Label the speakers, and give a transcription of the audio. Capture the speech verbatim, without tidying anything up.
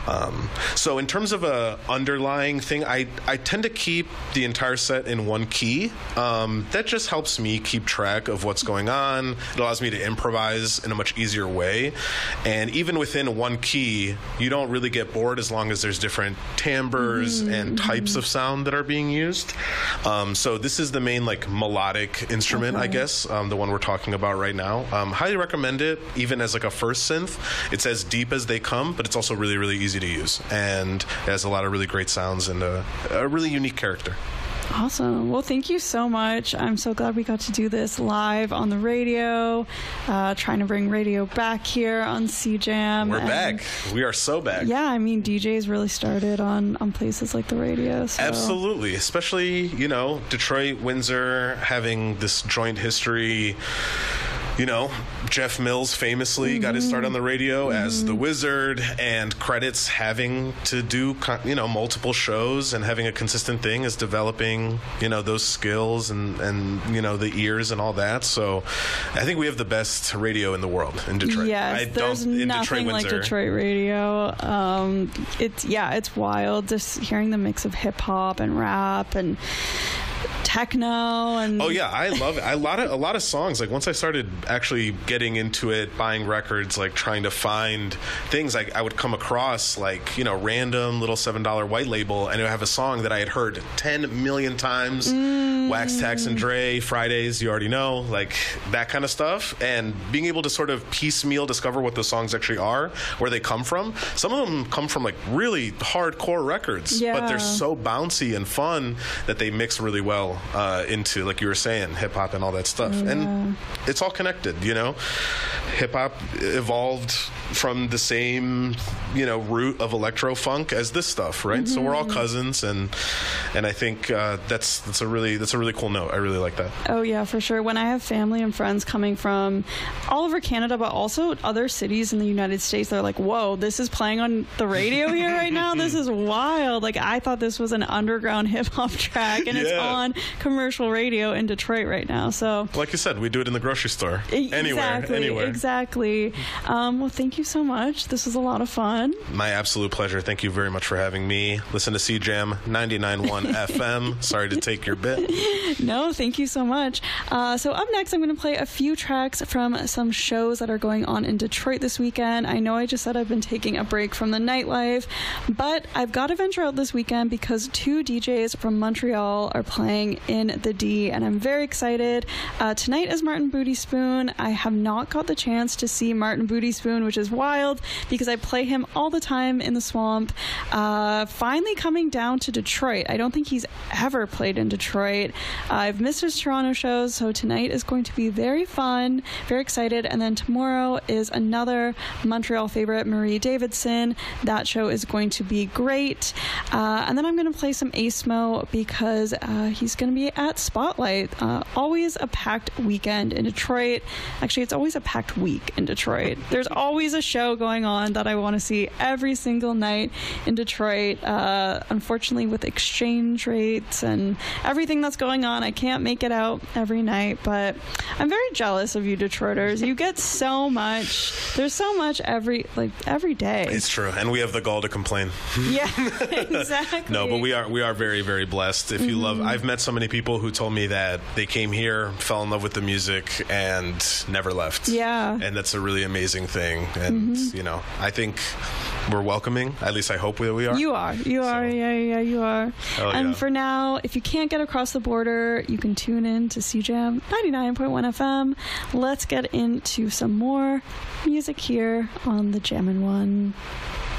Speaker 1: Um, so in terms of a underlying thing, I, I tend to keep the entire set in one key. Um, that just helps me keep track of what's going on. It allows me to improvise in a much easier way. And even within one key, you don't really get bored as long as there's different timbres mm-hmm. and types of sound that are being used. Um, so this is the main like melodic instrument, okay. I guess, um, the one we're talking about right now. Um, highly recommend it, even as like a first synth. It's as deep as they come, but it's also really, really easy to use. And it has a lot of really great sounds and a, a really unique character.
Speaker 2: Awesome. Well, thank you so much. I'm so glad we got to do this live on the radio, uh, trying to bring radio back here on C Jam.
Speaker 1: We're
Speaker 2: and
Speaker 1: back. We are so back.
Speaker 2: Yeah, I mean, D Js really started on, on places like the radio. So.
Speaker 1: Absolutely. Especially, you know, Detroit, Windsor, having this joint history. You know, Jeff Mills famously mm-hmm. got his start on the radio mm-hmm. as the Wizard, and credits having to do, you know, multiple shows and having a consistent thing is developing, you know, those skills and, and, you know, the ears and all that. So I think we have the best radio in the world in Detroit.
Speaker 2: Yes,
Speaker 1: I
Speaker 2: there's
Speaker 1: don't, in
Speaker 2: nothing
Speaker 1: Detroit,
Speaker 2: like
Speaker 1: Windsor.
Speaker 2: Detroit radio. Um, it's, yeah, it's wild just hearing the mix of hip hop and rap and techno and
Speaker 1: oh yeah, I love it. I, a lot of a lot of songs. Like once I started actually getting into it, buying records, like trying to find things, like I would come across like, you know, random little seven dollar white label, and it would have a song that I had heard ten million times. Mm. Wax, Tax, and Dre, Fridays, you already know, like that kind of stuff. And being able to sort of piecemeal discover what those songs actually are, where they come from. Some of them come from like really hardcore records,
Speaker 2: yeah.
Speaker 1: but they're so bouncy and fun that they mix really well. Uh, into, like you were saying, hip-hop and all that stuff. Yeah. And it's all connected, you know? Hip-hop evolved from the same, you know, root of electro-funk as this stuff, right? Mm-hmm. So we're all cousins, and and I think uh, that's that's a really that's a really cool note. I really like that.
Speaker 2: Oh, yeah, for sure. When I have family and friends coming from all over Canada, but also other cities in the United States, they're like, whoa, this is playing on the radio here right now? This is wild. Like, I thought this was an underground hip-hop track, and yeah. it's on commercial radio in Detroit right now. So,
Speaker 1: like you said, we do it in the grocery store. Anywhere,
Speaker 2: exactly,
Speaker 1: anywhere.
Speaker 2: Exactly. Um, well, thank you so much. This was a lot of fun.
Speaker 1: My absolute pleasure. Thank you very much for having me. Listen to C Jam ninety-nine point one F M. Sorry to take your bit.
Speaker 2: No, thank you so much. Uh, so up next, I'm going to play a few tracks from some shows that are going on in Detroit this weekend. I know I just said I've been taking a break from the nightlife, but I've got to venture out this weekend because two D Js from Montreal are playing in the D, and I'm very excited. Uh, tonight is Martin Booty Spoon. I have not got the chance to see Martin Booty Spoon, which is wild because I play him all the time in the swamp. Uh, finally coming down to Detroit. I don't think he's ever played in Detroit. Uh, I've missed his Toronto shows, so tonight is going to be very fun, very excited. And then tomorrow is another Montreal favorite, Marie Davidson. That show is going to be great. Uh, and then I'm going to play some Asmo because uh, he's going to be at Spotlight. Uh, always a packed weekend in Detroit. Actually, it's always a packed week in Detroit. There's always a show going on that I want to see every single night in Detroit. Uh, unfortunately, with exchange rates and everything that's going on, I can't make it out every night, but I'm very jealous of you Detroiters. You get so much. There's so much every like every day.
Speaker 1: It's true, and we have the gall to complain.
Speaker 2: Yeah, exactly.
Speaker 1: No, but we are we are very, very blessed. If you mm-hmm. love, I've met so many people who told me that they came here, fell in love with the music, and never left.
Speaker 2: Yeah,
Speaker 1: and that's a really amazing thing. And mm-hmm. you know, I think we're welcoming. At least I hope that we are.
Speaker 2: You are. You so. are. Yeah, yeah, you are.
Speaker 1: Oh,
Speaker 2: and
Speaker 1: yeah.
Speaker 2: for now, if you can't get across the border, you can tune in to C Jam ninety-nine point one F M. Let's get into some more music here on the Jammin' One.